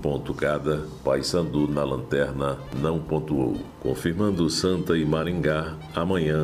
ponto cada, Paysandu na lanterna não pontuou. Confirmando Santa e Maringá, amanhã,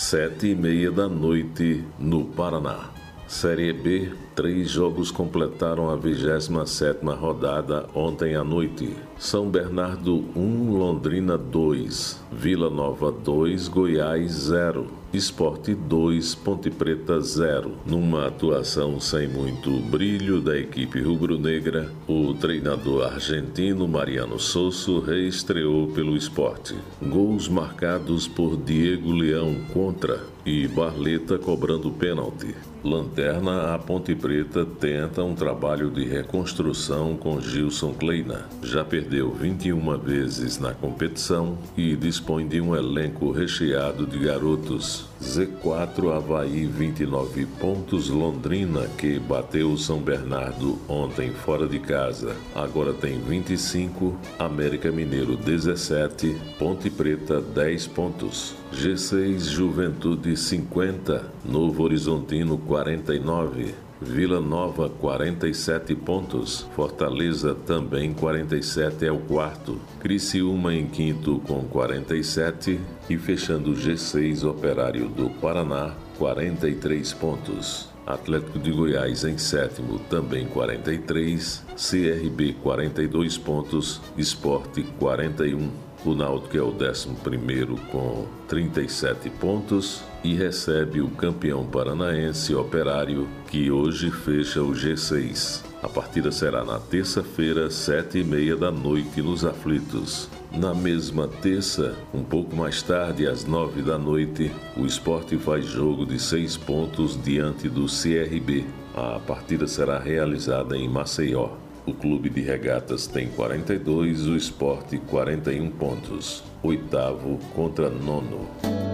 7h30 no Paraná. Série B, 3 jogos completaram a 27ª rodada ontem à noite. São Bernardo 1, Londrina 2, Vila Nova 2, Goiás 0, Sport 2, Ponte Preta 0. Numa atuação sem muito brilho da equipe rubro-negra, o treinador argentino Mariano Sosso reestreou pelo Sport. Gols marcados por Diego Leão contra e Barleta cobrando pênalti. Lanterna, a Ponte Preta tenta um trabalho de reconstrução com Gilson Kleina. Já perdeu 21 vezes na competição e dispõe de um elenco recheado de garotos. Z4, Avaí 29 pontos, Londrina, que bateu o São Bernardo ontem fora de casa, agora tem 25, América Mineiro 17, Ponte Preta 10 pontos. G6, Juventude 50, Novo Horizontino 49, Vila Nova 47 pontos, Fortaleza também 47 é o quarto, Criciúma em quinto com 47 e fechando o G6 Operário do Paraná 43 pontos. Atlético de Goiás em sétimo, também 43, CRB 42 pontos, Sport 41. O Náutico é o 11º com 37 pontos e recebe o campeão paranaense Operário, que hoje fecha o G6. A partida será na terça-feira, 7h30 nos Aflitos. Na mesma terça, um pouco mais tarde, às 9h, o Sport faz jogo de 6 pontos diante do CRB. A partida será realizada em Maceió. O Clube de Regatas tem 42, o Sport 41 pontos. Oitavo contra nono.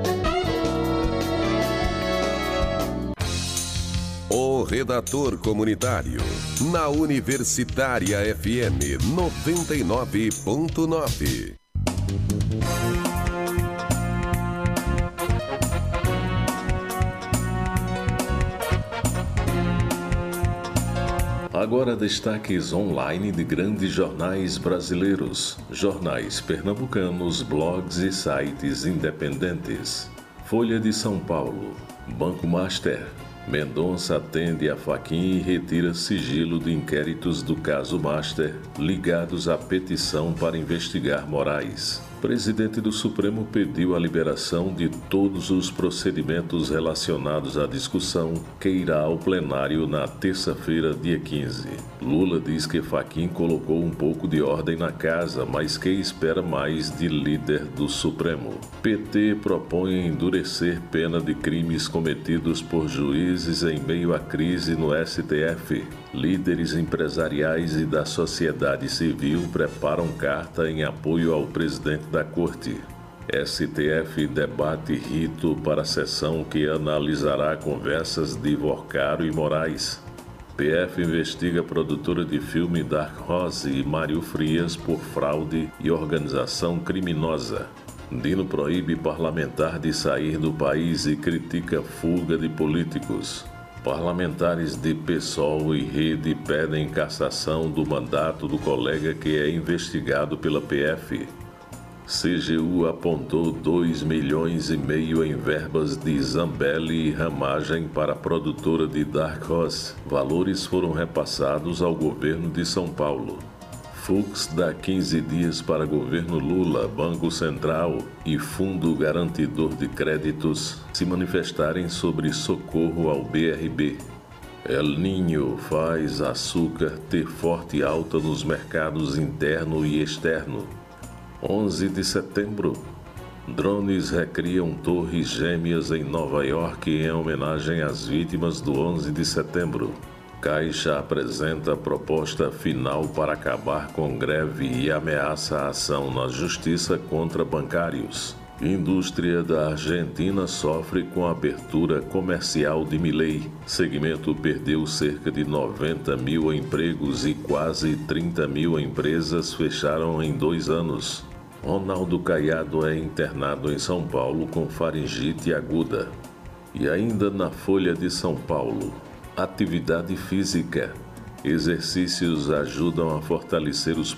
O redator comunitário, na Universitária FM 99.9. Agora destaques online de grandes jornais brasileiros, jornais pernambucanos, blogs e sites independentes. Folha de São Paulo, Banco Master. Mendonça atende a Fachin e retira sigilo de inquéritos do caso Master ligados à petição para investigar Moraes. Presidente do Supremo pediu a liberação de todos os procedimentos relacionados à discussão que irá ao plenário na terça-feira, dia 15. Lula diz que Fachin colocou um pouco de ordem na casa, mas que espera mais de líder do Supremo. PT propõe endurecer pena de crimes cometidos por juízes em meio à crise no STF. Líderes empresariais e da sociedade civil preparam carta em apoio ao presidente da Corte. STF debate rito para a sessão que analisará conversas de Vorcaro e Moraes. PF investiga a produtora de filme Dark Horse e Mário Frias por fraude e organização criminosa. Dino proíbe parlamentar de sair do país e critica fuga de políticos. Parlamentares de PSOL e Rede pedem cassação do mandato do colega que é investigado pela PF. CGU apontou 2,5 milhões em verbas de Zambelli e ramagem para a produtora de Dark Horse. Valores foram repassados ao governo de São Paulo. Fux dá 15 dias para governo Lula, Banco Central e Fundo Garantidor de Créditos se manifestarem sobre socorro ao BRB. El Niño faz açúcar ter forte alta nos mercados interno e externo. 11 de setembro. Drones recriam torres gêmeas em Nova York em homenagem às vítimas do 11 de setembro. Caixa apresenta proposta final para acabar com greve e ameaça a ação na justiça contra bancários. Indústria da Argentina sofre com a abertura comercial de Milei. Segmento perdeu cerca de 90 mil empregos e quase 30 mil empresas fecharam em 2 anos. Ronaldo Caiado é internado em São Paulo com faringite aguda. E ainda na Folha de São Paulo, atividade física. Exercícios ajudam a fortalecer os